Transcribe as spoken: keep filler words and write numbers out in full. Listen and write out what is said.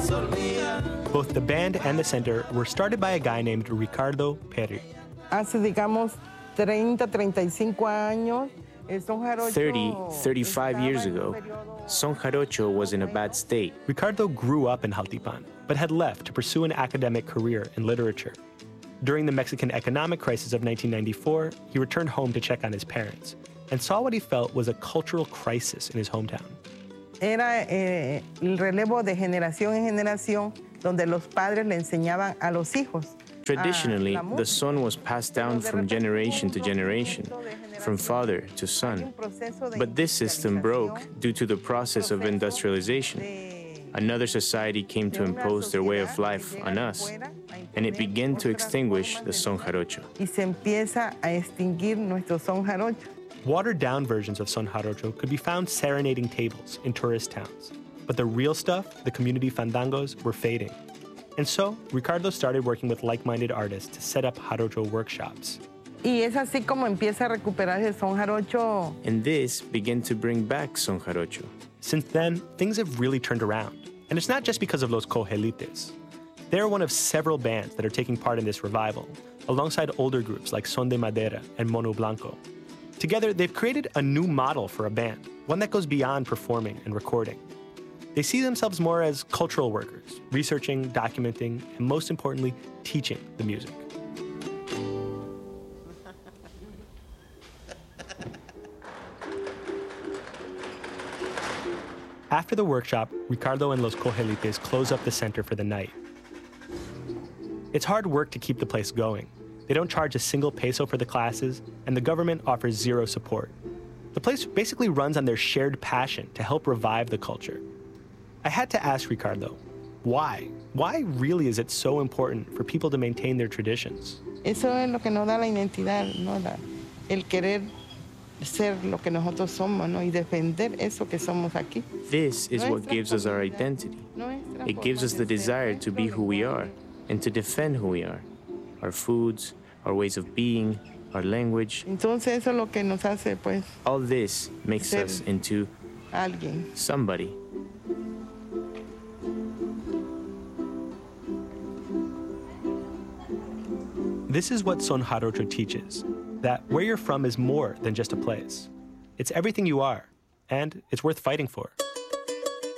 Both the band and the center were started by a guy named Ricardo Peri. Hace, digamos, treinta, treinta y cinco años, thirty, thirty-five years ago, Son Jarocho was in a bad state. Ricardo grew up in Jaltipan, but had left to pursue an academic career in literature. During the Mexican economic crisis of nineteen ninety-four, he returned home to check on his parents and saw what he felt was a cultural crisis in his hometown. Era eh, el relevo de generación en generación, donde los padres le enseñaban a los hijos. Traditionally, the son was passed down from generation to generation, from father to son. But this system broke due to the process of industrialization. Another society came to impose their way of life on us, and it began to extinguish the son jarocho. Y se empieza a extinguir nuestro son jarocho. Watered-down versions of son jarocho could be found serenading tables in tourist towns. But the real stuff, the community fandangos, were fading. And so, Ricardo started working with like-minded artists to set up jarocho workshops. Y es así como empieza a recuperar el son jarocho. And this began to bring back son jarocho. Since then, things have really turned around. And it's not just because of Los Cojelites. They're one of several bands that are taking part in this revival, alongside older groups like Son de Madera and Mono Blanco. Together, they've created a new model for a band, one that goes beyond performing and recording. They see themselves more as cultural workers, researching, documenting, and most importantly, teaching the music. After the workshop, Ricardo and Los Cojelites close up the center for the night. It's hard work to keep the place going. They don't charge a single peso for the classes, and the government offers zero support. The place basically runs on their shared passion to help revive the culture. I had to ask Ricardo, why? Why really is it so important for people to maintain their traditions? Eso es lo que nos da la identidad, ¿no? La, el querer ser lo que nosotros somos, ¿no? Y defender eso que somos aquí. This is what gives us our identity. It gives us the desire to be who we are and to defend who we are. Our foods, our ways of being, our language. Entonces eso es lo que nos hace, pues, all this makes us into alguien. Somebody. This is what Son Jarocho teaches, that where you're from is more than just a place. It's everything you are, and it's worth fighting for.